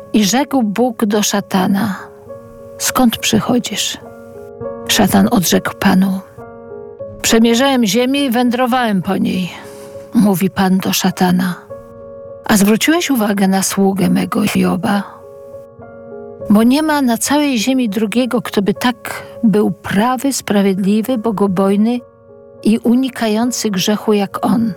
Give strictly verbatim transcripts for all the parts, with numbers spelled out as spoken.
I rzekł Bóg do szatana: skąd przychodzisz? Szatan odrzekł Panu: przemierzałem ziemię i wędrowałem po niej. Mówi Pan do szatana: a zwróciłeś uwagę na sługę mego Hioba? Bo nie ma na całej ziemi drugiego, kto by tak był prawy, sprawiedliwy, bogobojny i unikający grzechu jak on.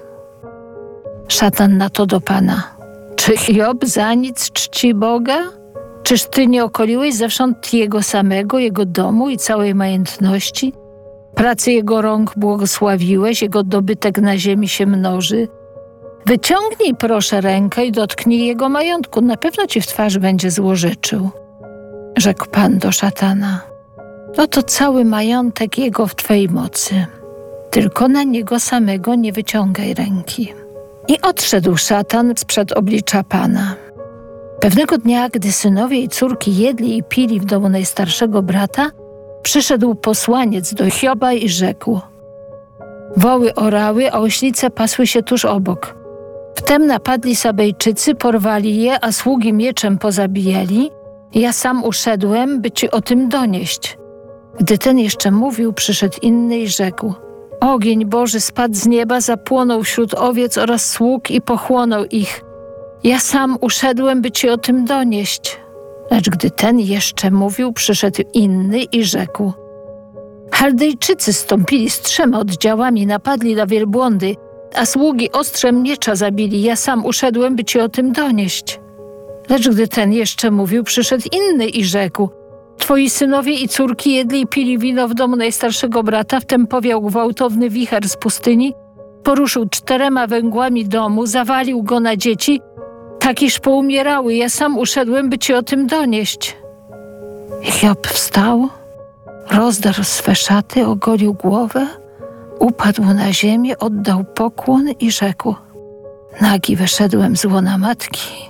Szatan na to do Pana: czy Hiob za nic czci Boga? Czyż ty nie okoliłeś zewsząd jego samego, jego domu i całej majątności? Pracy jego rąk błogosławiłeś, jego dobytek na ziemi się mnoży. Wyciągnij proszę rękę i dotknij jego majątku, na pewno ci w twarz będzie złorzeczył. Rzekł Pan do szatana: no to cały majątek jego w twej mocy, tylko na niego samego nie wyciągaj ręki. I odszedł szatan sprzed oblicza Pana. Pewnego dnia, gdy synowie i córki jedli i pili w domu najstarszego brata, przyszedł posłaniec do Hioba i rzekł: woły orały, a oślice pasły się tuż obok. Wtem napadli Sabejczycy, porwali je, a sługi mieczem pozabijali. Ja sam uszedłem, by ci o tym donieść. Gdy ten jeszcze mówił, przyszedł inny i rzekł: ogień Boży spadł z nieba, zapłonął wśród owiec oraz sług i pochłonął ich. Ja sam uszedłem, by ci o tym donieść. Lecz gdy ten jeszcze mówił, przyszedł inny i rzekł: Chaldejczycy stąpili z trzema oddziałami, napadli na wielbłądy, a sługi ostrzem miecza zabili. Ja sam uszedłem, by ci o tym donieść. Lecz gdy ten jeszcze mówił, przyszedł inny i rzekł: twoi synowie i córki jedli i pili wino w domu najstarszego brata, wtem powiał gwałtowny wicher z pustyni, poruszył czterema węgłami domu, zawalił go na dzieci, tak iż poumierały. Ja sam uszedłem, by ci o tym donieść. Hiob wstał, rozdarł swe szaty, ogolił głowę, upadł na ziemię, oddał pokłon i rzekł: nagi wyszedłem z łona matki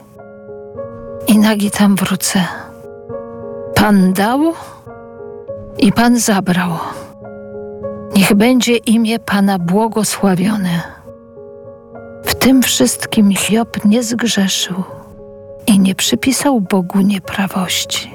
i nagi tam wrócę. Pan dał i Pan zabrał. Niech będzie imię Pana błogosławione. W tym wszystkim Hiob nie zgrzeszył i nie przypisał Bogu nieprawości.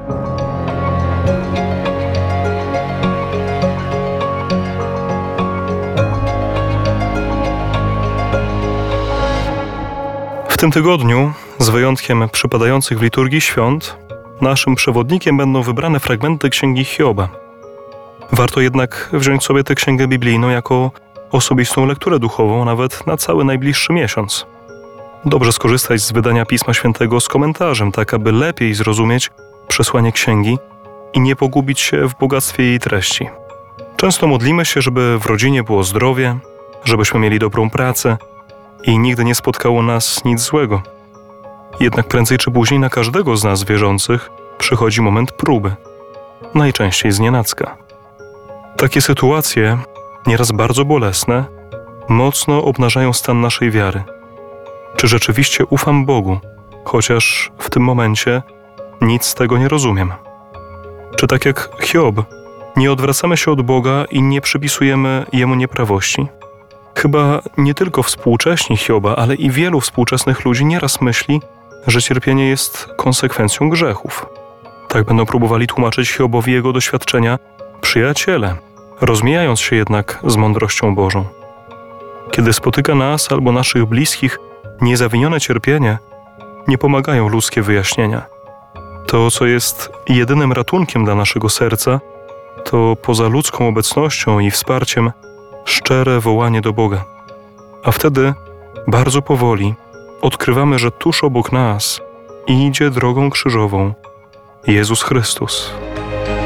W tym tygodniu, z wyjątkiem przypadających w liturgii świąt, naszym przewodnikiem będą wybrane fragmenty Księgi Hioba. Warto jednak wziąć sobie tę księgę biblijną jako osobistą lekturę duchową, nawet na cały najbliższy miesiąc. Dobrze skorzystać z wydania Pisma Świętego z komentarzem, tak aby lepiej zrozumieć przesłanie księgi i nie pogubić się w bogactwie jej treści. Często modlimy się, żeby w rodzinie było zdrowie, żebyśmy mieli dobrą pracę i nigdy nie spotkało nas nic złego. Jednak prędzej czy później na każdego z nas wierzących przychodzi moment próby, najczęściej znienacka. Takie sytuacje, nieraz bardzo bolesne, mocno obnażają stan naszej wiary. Czy rzeczywiście ufam Bogu, chociaż w tym momencie nic z tego nie rozumiem? Czy tak jak Hiob, nie odwracamy się od Boga i nie przypisujemy Jemu nieprawości? Chyba nie tylko współcześni Hioba, ale i wielu współczesnych ludzi nieraz myśli, że cierpienie jest konsekwencją grzechów. Tak będą próbowali tłumaczyć Hiobowi jego doświadczenia przyjaciele, rozmijając się jednak z mądrością Bożą. Kiedy spotyka nas albo naszych bliskich niezawinione cierpienie, nie pomagają ludzkie wyjaśnienia. To, co jest jedynym ratunkiem dla naszego serca, to poza ludzką obecnością i wsparciem szczere wołanie do Boga. A wtedy, bardzo powoli, odkrywamy, że tuż obok nas idzie drogą krzyżową Jezus Chrystus.